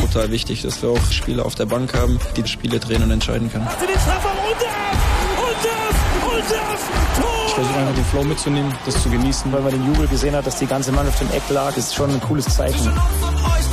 total wichtig, dass wir auch Spieler auf der Bank haben, die Spiele drehen und entscheiden können. Ich versuche einfach den Flow mitzunehmen, das zu genießen. Weil man den Jubel gesehen hat, dass die ganze Mannschaft im Eck lag, ist schon ein cooles Zeichen.